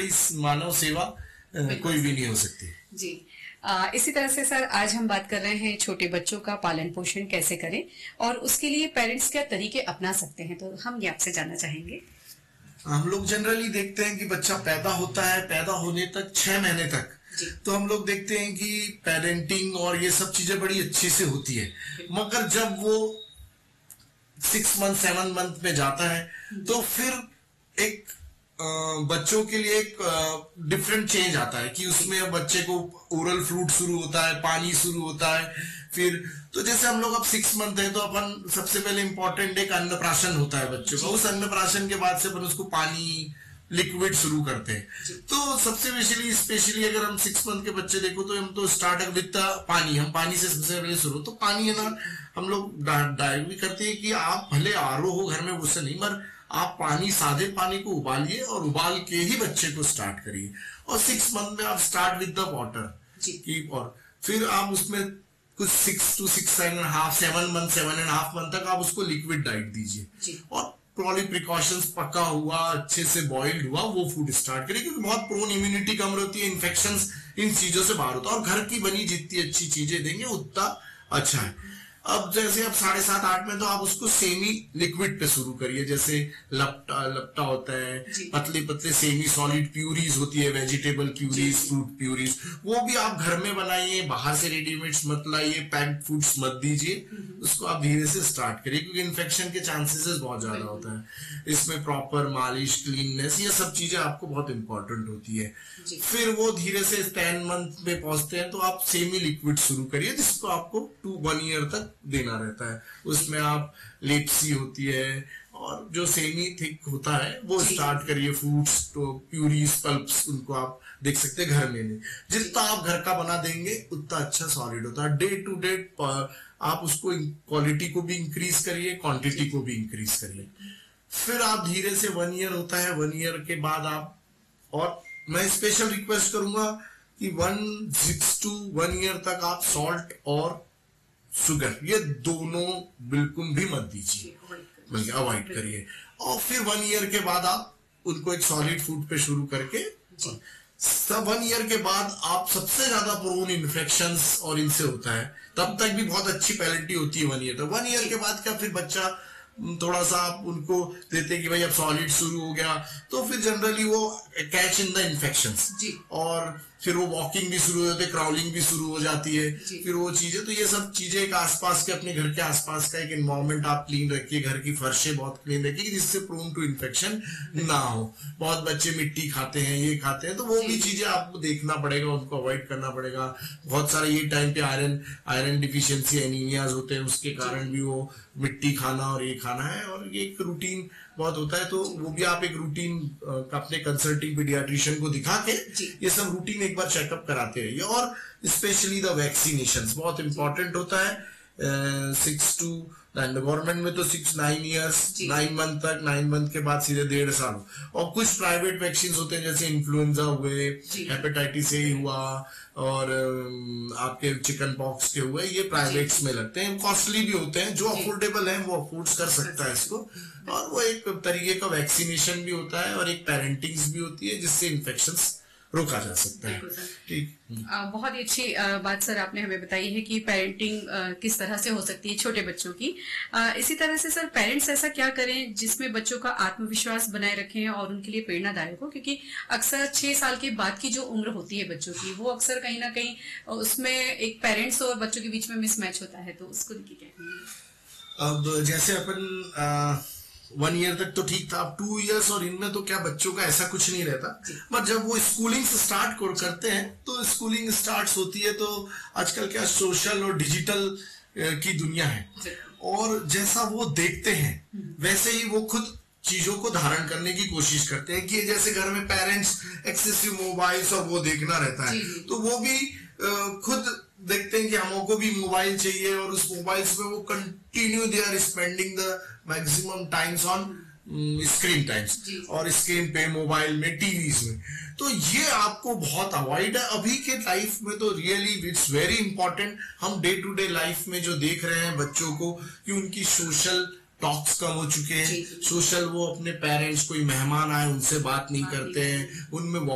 बड़ी मानव सेवा कोई भी नहीं हो सकती जी। इसी तरह से सर आज हम बात कर रहे हैं छोटे बच्चों का पालन पोषण कैसे करें और उसके लिए पेरेंट्स क्या तरीके अपना सकते हैं, तो हम ये आपसे जानना चाहेंगे। हम लोग जनरली देखते हैं कि बच्चा पैदा होता है, पैदा होने तक 6 महीने तक तो हम लोग देखते हैं कि पेरेंटिंग और ये सब चीजें बड़ी अच्छी से होती है, मगर जब वो 6 मंथ 7 मंथ में जाता है तो फिर एक बच्चों के लिए एक डिफरेंट चेंज आता है कि उसमें बच्चे को ओरल फ्लूइड शुरू होता है, पानी शुरू होता है। फिर तो जैसे हम लोग अब 6 मंथ है तो अपन सबसे पहले इंपॉर्टेंट एक अन्नप्राशन होता है बच्चों का। उस अन्नप्राशन के बाद से अपन उसको पानी लिक्विड शुरू करते हैं। तो सबसे स्पेशली अगर हम 6 मंथ के बच्चे देखो तो हम तो स्टार्ट विद पानी, हम पानी से सबसे पहले शुरू। तो पानी है ना, हम लोग डाइव भी करते हैं कि आप भले आरओ हो घर में, उससे नहीं, मगर आप पानी, सादे पानी को उबालिए और उबाल के ही बच्चे को स्टार्ट करिए। और 6 मंथ में आप स्टार्ट विद द वाटर और फिर आप उसमें कुछ 6 to 6.5 7 मंथ 7.5 मंथ तक आप उसको लिक्विड डाइट दीजिए और प्रॉली प्रिकॉशंस पका हुआ, अच्छे से बॉइल्ड हुआ वो फूड स्टार्ट करिए, क्योंकि बहुत प्रोन इम्यूनिटी कम रहती है, इन्फेक्शंस इन चीजों से बाहर होता है। और घर की बनी जितनी अच्छी चीजें देंगे उतना अच्छा है। अब जैसे अब 7.5 8 में तो आप उसको सेमी लिक्विड पे शुरू करिए, जैसे लपटा होता है, पतले पतले सेमी सॉलिड प्यूरीज होती है, वेजिटेबल प्यूरीज, फ्रूट प्यूरीज, वो भी आप घर में बनाइए, बाहर से रेडीमेड्स मत लाइए, पैक्ड फूड्स मत दीजिए, उसको आप धीरे से स्टार्ट करिए, क्योंकि इन्फेक्शन के चांसेस बहुत ज्यादा होता है। इसमें प्रॉपर मालिश, क्लीननेस, ये सब चीजें आपको बहुत इंपॉर्टेंट होती है। फिर वो धीरे से 10 मंथ में पहुंचते हैं तो आप सेमी लिक्विड शुरू करिए, जिसको आपको 1 ईयर तक देना रहता है। उसमें आप लेप्सी होती है और जो सेमी थिक होता है वो स्टार्ट करिए। फ्रूट्स तो प्यूरीज, पल्प्स, उनको आप देख सकते हैं घर में। जितना आप घर का बना देंगे उतना अच्छा सॉलिड होता है। डे टू डे आप उसको क्वालिटी को भी इंक्रीज करिए, क्वांटिटी को भी इंक्रीज करिए। फिर आप धीरे से 1 ईयर होता है, 1 ईयर के बाद आप, और मैं स्पेशल रिक्वेस्ट करूंगा कि 6 to 1 ईयर तक आप सॉल्ट और शुगर ये दोनों बिल्कुल भी मत दीजिए, बल्कि अवॉइड करिए। और फिर 1 ईयर के बाद आप उनको एक सॉलिड फूड पे शुरू करके, सब 1 ईयर के बाद आप सबसे ज्यादा प्रोन इन्फेक्शंस और इनसे होता है, तब तक भी बहुत अच्छी पैलिटी होती है 1 ईयर तक। 1 ईयर के बाद क्या, फिर बच्चा थोड़ा सा आप उनको देते हैं कि भाई अब सॉलिड शुरू हो गया, तो फिर जनरली वो कैच इन द इन्फेक्शंस, और फिर वो वॉकिंग भी शुरू हो जाती है, क्राउलिंग भी शुरू हो जाती है। फिर वो चीजें, तो ये सब चीजें एक आसपास के, अपने घर के आसपास का एक एनवायरमेंट आप क्लीन रखिए, घर की फर्शें बहुत क्लीन रखिए, जिससे प्रोन टू इन्फेक्शन ना हो। बहुत बच्चे मिट्टी खाते हैं, ये खाते हैं, तो वो भी चीजें आपको देखना पड़ेगा, उनको अवॉइड करना पड़ेगा। बहुत सारे ये टाइम पे आयरन डिफिशियंसी, एनीमियाज होते हैं, उसके कारण भी वो मिट्टी खाना और ये खाना है, और ये एक रूटीन बहुत होता है। तो वो भी आप एक रूटीन अपने कंसल्टिंग पीडियाट्रिशियन को दिखा के ये सब रूटीन एक बार चेकअप कराते रहिए। और स्पेशली द वैक्सीनेशन बहुत इंपॉर्टेंट होता है। 6 to गवर्नमेंट में तो 9 ईयर्स 9 मंथ तक, 9 मंथ के बाद सीधे 1.5 साल। और कुछ प्राइवेट वैक्सीन होते हैं, जैसे इन्फ्लुएंजा हुए, हेपेटाइटिस ए हुआ, और आपके चिकन पॉक्स के हुए, ये प्राइवेट्स में लगते हैं, कॉस्टली भी होते हैं। जो अफोर्डेबल है वो अफोर्ड कर सकता है इसको, और वो एक तरीके का वैक्सीनेशन भी होता है और एक पेरेंटिंग भी होती है, जिससे इन्फेक्शंस रोका जा सकता है। ठीक, बहुत ही अच्छी बात सर आपने हमें बताई है कि पेरेंटिंग किस तरह से हो सकती है छोटे बच्चों की। इसी तरह से सर पेरेंट्स ऐसा क्या करें जिसमें बच्चों का आत्मविश्वास बनाए रखें और उनके लिए प्रेरणादायक हो, क्योंकि अक्सर 6 साल के बाद की जो उम्र होती है बच्चों की, वो अक्सर कहीं ना कहीं उसमें एक पेरेंट्स और बच्चों के बीच में मिसमैच होता है, तो उसको देखिए क्या कहेंगे। अब जैसे अपन 1 ईयर तक तो ठीक था, अब 2 ईयर्स और इनमें तो क्या बच्चों का ऐसा कुछ नहीं रहता। बट जब वो स्कूलिंग से स्टार्ट करते हैं, तो स्कूलिंग स्टार्ट होती है, तो आजकल क्या सोशल और डिजिटल की दुनिया है, और जैसा वो देखते हैं वैसे ही वो खुद चीजों को धारण करने की कोशिश करते हैं। कि जैसे घर में पेरेंट्स एक्सेसिव मोबाइल्स और वो देखना रहता है, तो वो भी खुद देखते हैं कि हमको भी मोबाइल चाहिए, और उस मोबाइल्स में वो continue they are spending the maximum times on screen times, और स्क्रीन पे, मोबाइल में, टीवीज में। तो ये आपको बहुत अवॉइड है अभी के लाइफ में। तो रियली इट्स वेरी इंपॉर्टेंट, हम डे टू डे लाइफ में जो देख रहे हैं बच्चों को, कि उनकी सोशल टॉक्स कम हो चुके हैं। सोशल, वो अपने पेरेंट्स, कोई मेहमान आए उनसे बात नहीं करते हैं, उनमें